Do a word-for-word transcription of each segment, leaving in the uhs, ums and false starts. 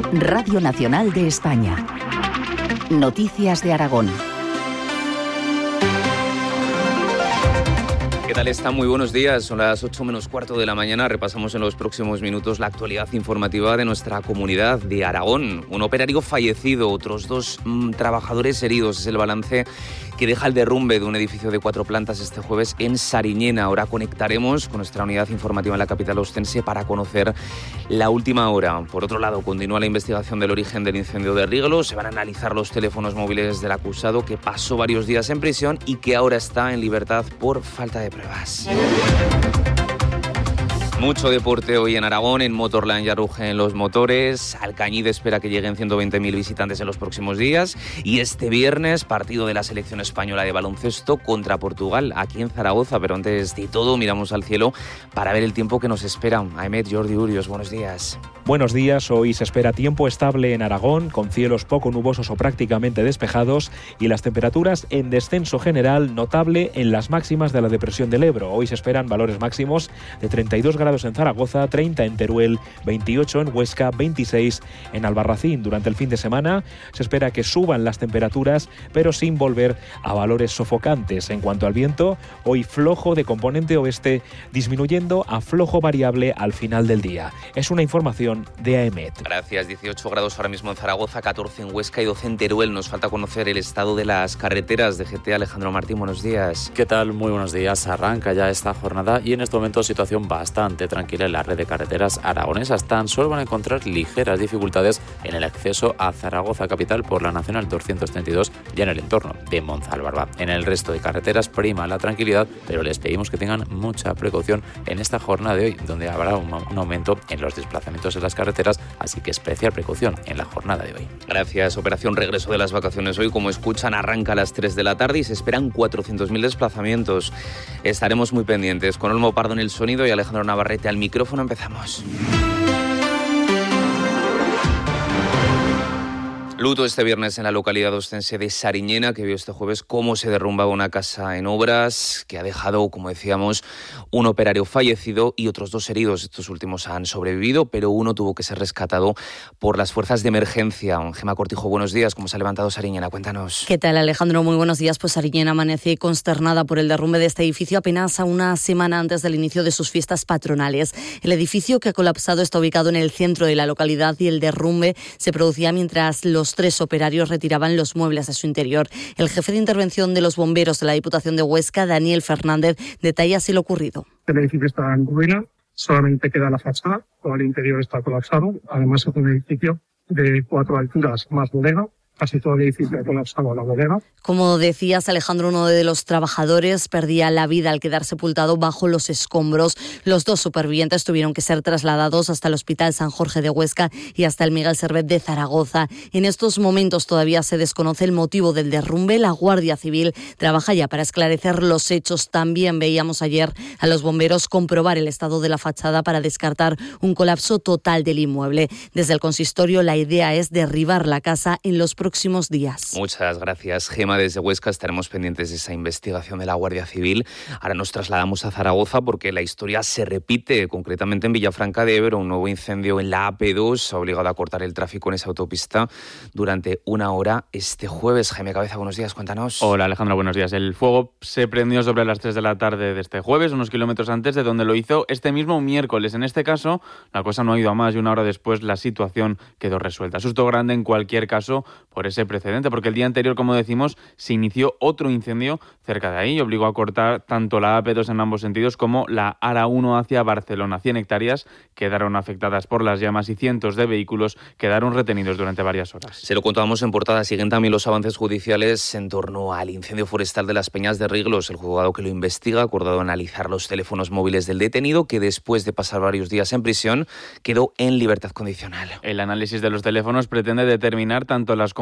Radio Nacional de España. Noticias de Aragón. ¿Qué tal están? Muy buenos días. Son las ocho menos cuarto de la mañana. Repasamos en los próximos minutos la actualidad informativa de nuestra comunidad de Aragón. Un operario fallecido, otros dos mmm, trabajadores heridos. Es el balance que deja el derrumbe de un edificio de cuatro plantas este jueves en Sariñena. Ahora conectaremos con nuestra unidad informativa en la capital ostense para conocer la última hora. Por otro lado, continúa la investigación del origen del incendio de Riglo. Se van a analizar los teléfonos móviles del acusado, que pasó varios días en prisión y que ahora está en libertad por falta de pruebas. Mucho deporte hoy en Aragón. En Motorland ya rugen los motores. Alcañiz espera que lleguen ciento veinte mil visitantes en los próximos días. Y este viernes, partido de la selección española de baloncesto contra Portugal, aquí en Zaragoza. Pero antes de todo, miramos al cielo para ver el tiempo que nos espera. Ahmed, Jordi Urios, buenos días. Buenos días. Hoy se espera tiempo estable en Aragón, con cielos poco nubosos o prácticamente despejados, y las temperaturas en descenso general notable en las máximas de la depresión del Ebro. Hoy se esperan valores máximos de treinta y dos grados en Zaragoza, treinta en Teruel, veintiocho en Huesca, veintiséis en Albarracín. Durante el fin de semana se espera que suban las temperaturas, pero sin volver a valores sofocantes. En cuanto al viento, hoy flojo de componente oeste, disminuyendo a flojo variable al final del día. Es una información de A E M E T. Gracias. dieciocho grados ahora mismo en Zaragoza, catorce en Huesca y doce en Teruel. Nos falta conocer el estado de las carreteras de G T. Alejandro Martín, buenos días. ¿Qué tal? Muy buenos días. Arranca ya esta jornada y en este momento situación bastante tranquila en la red de carreteras aragonesas. Tan solo van a encontrar ligeras dificultades en el acceso a Zaragoza capital por la Nacional doscientos treinta y dos y en el entorno de Monzalbarba. En el resto de carreteras prima la tranquilidad, pero les pedimos que tengan mucha precaución en esta jornada de hoy, donde habrá un, un aumento en los desplazamientos en las carreteras, así que especial precaución en la jornada de hoy. Gracias. Operación regreso de las vacaciones hoy, como escuchan, arranca a las tres de la tarde y se esperan cuatrocientos mil desplazamientos. Estaremos muy pendientes. Con Olmo Pardo en el sonido y Alejandro Navarrete al micrófono, empezamos. Luto este viernes en la localidad ostense de Sariñena, que vio este jueves cómo se derrumbaba una casa en obras, que ha dejado, como decíamos, un operario fallecido y otros dos heridos. Estos últimos han sobrevivido, pero uno tuvo que ser rescatado por las fuerzas de emergencia. Gemma Cortijo, buenos días. ¿Cómo se ha levantado Sariñena? Cuéntanos. ¿Qué tal, Alejandro? Muy buenos días. Pues Sariñena amanece consternada por el derrumbe de este edificio apenas a una semana antes del inicio de sus fiestas patronales. El edificio que ha colapsado está ubicado en el centro de la localidad y el derrumbe se producía mientras los Los tres operarios retiraban los muebles de su interior. El jefe de intervención de los bomberos de la Diputación de Huesca, Daniel Fernández, detalla así lo ocurrido. El edificio está en ruina, solamente queda la fachada, todo el interior está colapsado. Además es un edificio de cuatro alturas más bodega. Casi todo el edificio ha colapsado a la bodega. Como decías, Alejandro, uno de los trabajadores perdía la vida al quedar sepultado bajo los escombros. Los dos supervivientes tuvieron que ser trasladados hasta el Hospital San Jorge de Huesca y hasta el Miguel Servet de Zaragoza. En estos momentos todavía se desconoce el motivo del derrumbe. La Guardia Civil trabaja ya para esclarecer los hechos. También veíamos ayer a los bomberos comprobar el estado de la fachada para descartar un colapso total del inmueble. Desde el consistorio, la idea es derribar la casa en los próximos próximos días. Muchas gracias, Gema. Desde Huesca estaremos pendientes de esa investigación de la Guardia Civil. Ahora nos trasladamos a Zaragoza porque la historia se repite, concretamente en Villafranca de Ebro. Un nuevo incendio en la A P dos ha obligado a cortar el tráfico en esa autopista durante una hora este jueves. Jaime Cabeza, buenos días, cuéntanos. Hola, Alejandro, buenos días. El fuego se prendió sobre las tres de la tarde de este jueves, unos kilómetros antes de donde lo hizo este mismo miércoles. En este caso, la cosa no ha ido a más y una hora después la situación quedó resuelta. Susto grande en cualquier caso por ese precedente, porque el día anterior, como decimos, se inició otro incendio cerca de ahí y obligó a cortar tanto la A P dos en ambos sentidos como la A R A uno hacia Barcelona. cien hectáreas quedaron afectadas por las llamas y cientos de vehículos quedaron retenidos durante varias horas. Se lo contábamos en portada. Siguen también los avances judiciales en torno al incendio forestal de las Peñas de Riglos. El juzgado que lo investiga ha acordado analizar los teléfonos móviles del detenido, que después de pasar varios días en prisión quedó en libertad condicional. El análisis de los teléfonos pretende determinar tanto las comunicaciones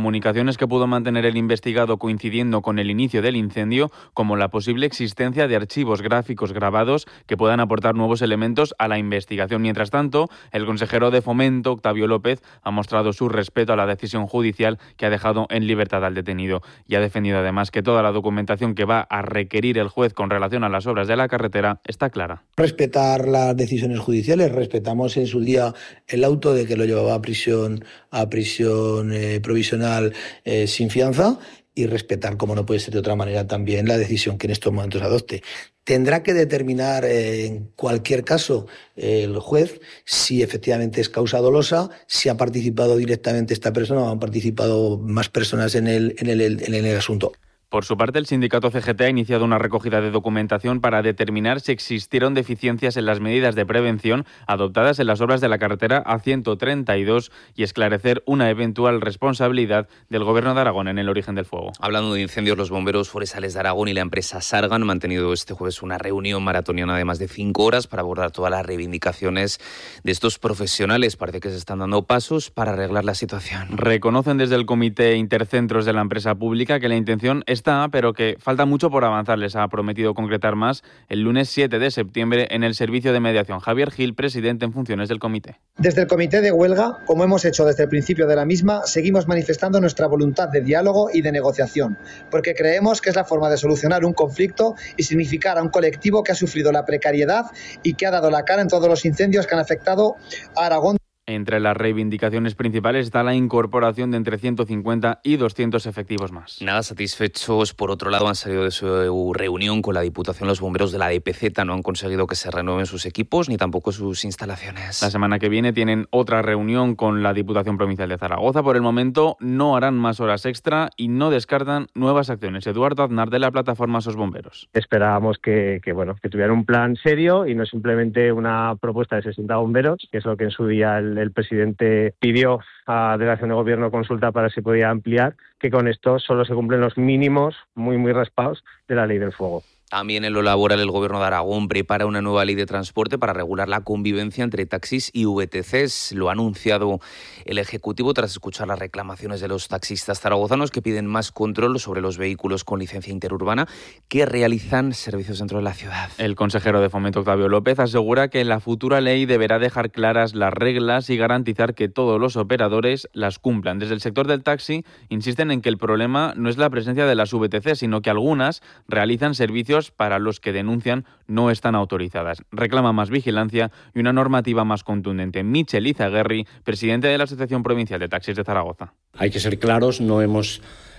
comunicaciones que pudo mantener el investigado coincidiendo con el inicio del incendio, como la posible existencia de archivos gráficos grabados que puedan aportar nuevos elementos a la investigación. Mientras tanto, el consejero de Fomento, Octavio López, ha mostrado su respeto a la decisión judicial que ha dejado en libertad al detenido y ha defendido además que toda la documentación que va a requerir el juez con relación a las obras de la carretera está clara. Respetar las decisiones judiciales, respetamos en su día el auto de que lo llevaba a prisión, a prisión eh, provisional eh, sin fianza, y respetar, como no puede ser de otra manera, también la decisión que en estos momentos adopte. Tendrá que determinar eh, en cualquier caso eh, el juez si efectivamente es causa dolosa, si ha participado directamente esta persona o han participado más personas en el, en el, en el asunto. Por su parte, el sindicato C G T ha iniciado una recogida de documentación para determinar si existieron deficiencias en las medidas de prevención adoptadas en las obras de la carretera A ciento treinta y dos y esclarecer una eventual responsabilidad del Gobierno de Aragón en el origen del fuego. Hablando de incendios, los bomberos forestales de Aragón y la empresa Sarga han mantenido este jueves una reunión maratoniana de más de cinco horas para abordar todas las reivindicaciones de estos profesionales. Parece que se están dando pasos para arreglar la situación. Reconocen desde el Comité Intercentros de la empresa pública que la intención es Está, pero que falta mucho por avanzar. Les ha prometido concretar más el lunes siete de septiembre en el servicio de mediación. Javier Gil, presidente en funciones del comité. Desde el comité de huelga, como hemos hecho desde el principio de la misma, seguimos manifestando nuestra voluntad de diálogo y de negociación, porque creemos que es la forma de solucionar un conflicto y significar a un colectivo que ha sufrido la precariedad y que ha dado la cara en todos los incendios que han afectado a Aragón. Entre las reivindicaciones principales está la incorporación de entre ciento cincuenta y doscientos efectivos más. Nada satisfechos, por otro lado, han salido de su reunión con la Diputación los bomberos de la D P Z. No han conseguido que se renueven sus equipos ni tampoco sus instalaciones. La semana que viene tienen otra reunión con la Diputación Provincial de Zaragoza. Por el momento no harán más horas extra y no descartan nuevas acciones. Eduardo Aznar, de la plataforma SOS Bomberos. Esperábamos que, que, bueno, que tuvieran un plan serio y no simplemente una propuesta de sesenta bomberos, que es lo que en su día el el presidente pidió a Delegación de Gobierno consulta para si podía ampliar, que con esto solo se cumplen los mínimos muy, muy raspados de la ley del fuego. También en lo laboral, el Gobierno de Aragón prepara una nueva ley de transporte para regular la convivencia entre taxis y V T Cs. Lo ha anunciado el Ejecutivo tras escuchar las reclamaciones de los taxistas zaragozanos que piden más control sobre los vehículos con licencia interurbana que realizan servicios dentro de la ciudad. El consejero de Fomento, Octavio López, asegura que la futura ley deberá dejar claras las reglas y garantizar que todos los operadores las cumplan. Desde el sector del taxi insisten en que el problema no es la presencia de las V T C, sino que algunas realizan servicios para los que denuncian no están autorizadas. Reclama más vigilancia y una normativa más contundente. Michel Izaguirre, presidente de la Asociación Provincial de Taxis de Zaragoza. Hay que ser claros, no hemos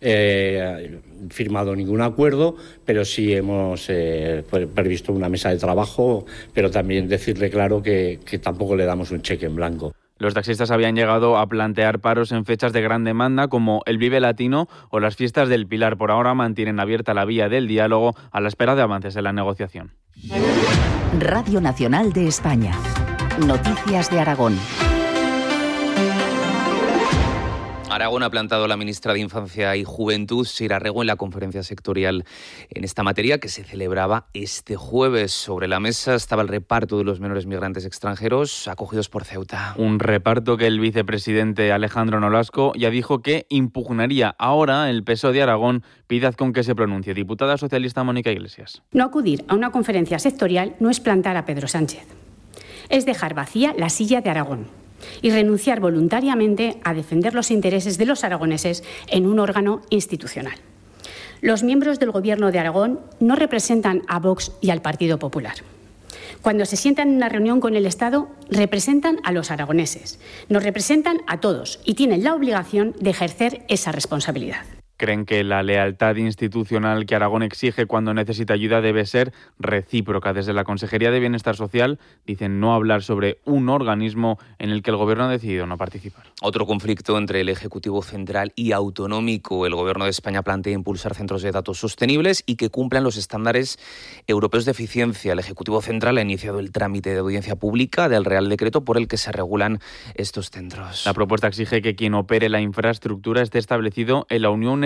eh, firmado ningún acuerdo, pero sí hemos eh, previsto una mesa de trabajo, pero también decirle claro que, que tampoco le damos un cheque en blanco. Los taxistas habían llegado a plantear paros en fechas de gran demanda como el Vive Latino o las fiestas del Pilar. Por ahora mantienen abierta la vía del diálogo a la espera de avances en la negociación. Radio Nacional de España. Noticias de Aragón. Aragón ha plantado la ministra de Infancia y Juventud, Sira Rego, en la conferencia sectorial en esta materia que se celebraba este jueves. Sobre la mesa estaba el reparto de los menores migrantes extranjeros acogidos por Ceuta. Un reparto que el vicepresidente Alejandro Nolasco ya dijo que impugnaría. Ahora el P S O E de Aragón pide con que se pronuncie. Diputada socialista Mónica Iglesias. No acudir a una conferencia sectorial no es plantar a Pedro Sánchez. Es dejar vacía la silla de Aragón y renunciar voluntariamente a defender los intereses de los aragoneses en un órgano institucional. Los miembros del Gobierno de Aragón no representan a Vox y al Partido Popular. Cuando se sientan en una reunión con el Estado, representan a los aragoneses, nos representan a todos y tienen la obligación de ejercer esa responsabilidad. Creen que la lealtad institucional que Aragón exige cuando necesita ayuda debe ser recíproca. Desde la Consejería de Bienestar Social dicen no hablar sobre un organismo en el que el Gobierno ha decidido no participar. Otro conflicto entre el Ejecutivo Central y Autonómico. El Gobierno de España plantea impulsar centros de datos sostenibles y que cumplan los estándares europeos de eficiencia. El Ejecutivo Central ha iniciado el trámite de audiencia pública del Real Decreto por el que se regulan estos centros. La propuesta exige que quien opere la infraestructura esté establecido en la Unión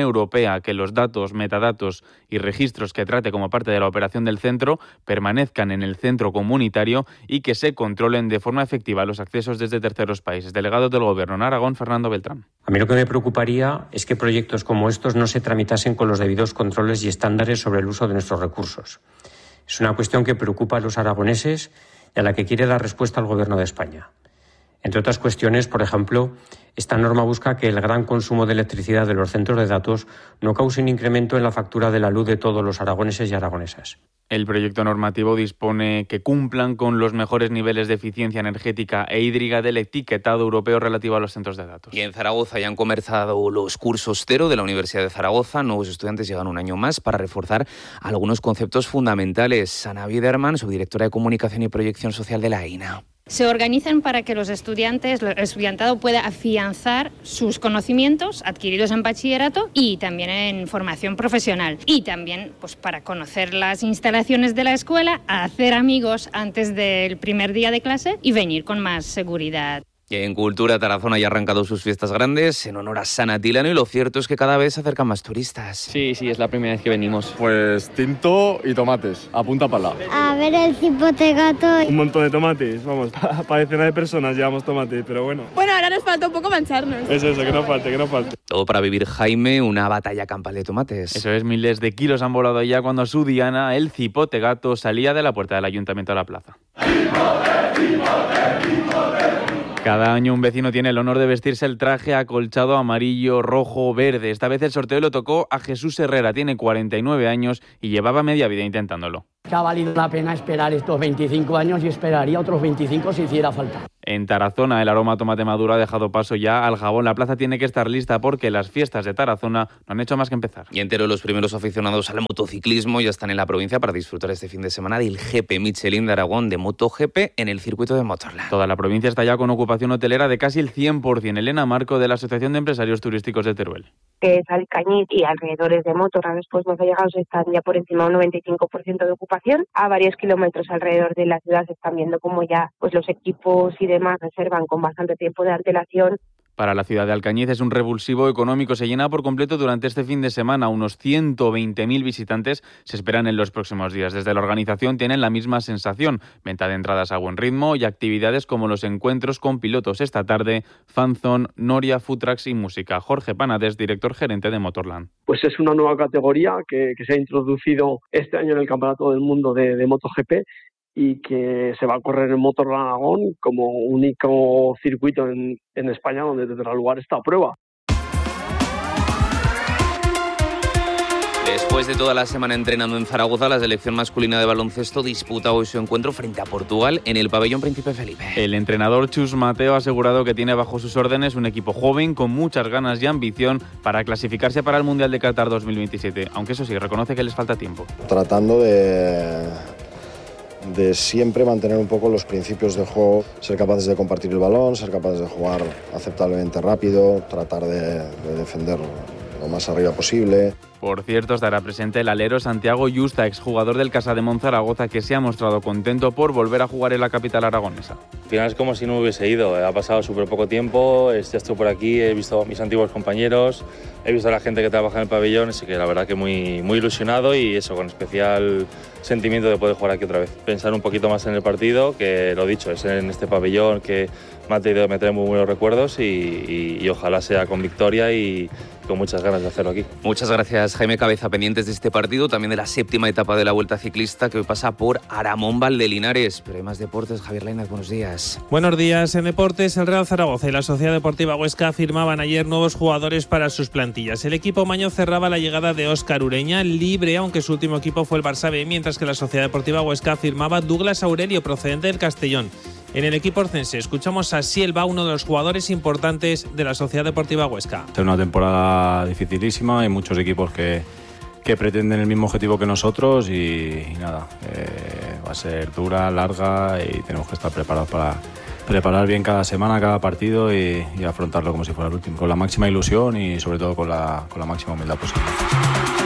Europea que los datos, metadatos y registros que trate como parte de la operación del centro permanezcan en el centro comunitario y que se controlen de forma efectiva los accesos desde terceros países. Delegado del Gobierno en Aragón, Fernando Beltrán. A mí lo que me preocuparía es que proyectos como estos no se tramitasen con los debidos controles y estándares sobre el uso de nuestros recursos. Es una cuestión que preocupa a los aragoneses y a la que quiere dar respuesta el Gobierno de España. Entre otras cuestiones, por ejemplo, esta norma busca que el gran consumo de electricidad de los centros de datos no cause un incremento en la factura de la luz de todos los aragoneses y aragonesas. El proyecto normativo dispone que cumplan con los mejores niveles de eficiencia energética e hídrica del etiquetado europeo relativo a los centros de datos. Y en Zaragoza ya han comenzado los cursos cero de la Universidad de Zaragoza. Nuevos estudiantes llegan un año más para reforzar algunos conceptos fundamentales. Ana Biederman, subdirectora de Comunicación y Proyección Social de la E I N A. Se organizan para que los estudiantes, el estudiantado pueda afianzar sus conocimientos adquiridos en bachillerato y también en formación profesional. Y también pues, para conocer las instalaciones de la escuela, hacer amigos antes del primer día de clase y venir con más seguridad. Y en Cultura, Tarazona ya ha arrancado sus fiestas grandes en honor a San Atilano y lo cierto es que cada vez se acercan más turistas. Sí, sí, es la primera vez que venimos. Pues tinto y tomates, a punta pala. A ver el cipote gato. Un montón de tomates, vamos, para decenas de personas llevamos tomates, pero bueno. Bueno, ahora nos falta un poco mancharnos. Eso, eso, que no falte, que no falte. Todo para vivir, Jaime, una batalla campal de tomates. Eso es, miles de kilos han volado ya cuando su diana, el cipote gato, salía de la puerta del Ayuntamiento a la plaza. ¡Cipote, cipote, cipote! Cada año un vecino tiene el honor de vestirse el traje acolchado amarillo, rojo, verde. Esta vez el sorteo lo tocó a Jesús Herrera, tiene cuarenta y nueve años y llevaba media vida intentándolo. Que ha valido la pena esperar estos veinticinco años y esperaría otros veinticinco si hiciera falta. En Tarazona el aroma a tomate maduro ha dejado paso ya al jabón. La plaza tiene que estar lista porque las fiestas de Tarazona no han hecho más que empezar. Y entero los primeros aficionados al motociclismo ya están en la provincia para disfrutar este fin de semana del G P Michelin de Aragón de MotoGP en el circuito de Motorland. Toda la provincia está ya con ocupación hotelera de casi el cien por ciento. Elena Marco, de la Asociación de Empresarios Turísticos de Teruel. Que es Alcañiz y alrededores de Motorland, después nos ha llegado, están ya por encima de un noventa y cinco por ciento de ocupación. A varios kilómetros alrededor de la ciudad se están viendo como ya pues los equipos y demás reservan con bastante tiempo de antelación. Para la ciudad de Alcañiz es un revulsivo económico. Se llena por completo durante este fin de semana. Unos ciento veinte mil visitantes se esperan en los próximos días. Desde la organización tienen la misma sensación. Venta de entradas a buen ritmo y actividades como los encuentros con pilotos esta tarde, fanzone, noria, food trucks y música. Jorge Panades, director gerente de Motorland. Pues es una nueva categoría que, que se ha introducido este año en el Campeonato del Mundo de, de MotoGP y que se va a correr en Motorland Aragón como único circuito en, en España donde tendrá lugar esta prueba. Después de toda la semana entrenando en Zaragoza, la selección masculina de baloncesto disputa hoy su encuentro frente a Portugal en el pabellón Príncipe Felipe. El entrenador Chus Mateo ha asegurado que tiene bajo sus órdenes un equipo joven con muchas ganas y ambición para clasificarse para el Mundial de Qatar dos mil veintisiete, aunque eso sí, reconoce que les falta tiempo. Tratando de... de siempre mantener un poco los principios de juego, ser capaces de compartir el balón, ser capaces de jugar aceptablemente rápido, tratar de, de defender lo más arriba posible. Por cierto, estará presente el alero Santiago Yusta, exjugador del Casa de Monzaragoza, que se ha mostrado contento por volver a jugar en la capital aragonesa. Al final es como si no hubiese ido, ha pasado súper poco tiempo, ya estoy por aquí, he visto a mis antiguos compañeros, he visto a la gente que trabaja en el pabellón, así que la verdad que muy, muy ilusionado y eso, con especial sentimiento de poder jugar aquí otra vez. Pensar un poquito más en el partido, que lo dicho, es en este pabellón que me ha tenido me trae muy buenos recuerdos y, y, y ojalá sea con victoria y con muchas ganas de hacerlo aquí. Muchas gracias, Jaime Cabeza, pendientes de este partido, también de la séptima etapa de la Vuelta Ciclista que hoy pasa por Aramón Valdelinares. Pero hay más deportes. Javier Lainez, buenos días. Buenos días. En deportes, el Real Zaragoza y la Sociedad Deportiva Huesca firmaban ayer nuevos jugadores para sus plantillas. El equipo maño cerraba la llegada de Óscar Ureña, libre, aunque su último equipo fue el Barça B, mientras que la Sociedad Deportiva Huesca firmaba Douglas Aurelio, procedente del Castellón. En el equipo orcense escuchamos a Sielva, uno de los jugadores importantes de la Sociedad Deportiva Huesca. Es una temporada dificilísima, hay muchos equipos que, que pretenden el mismo objetivo que nosotros y, y nada, eh, va a ser dura, larga y tenemos que estar preparados para preparar bien cada semana, cada partido y, y afrontarlo como si fuera el último, con la máxima ilusión y sobre todo con la, con la máxima humildad posible.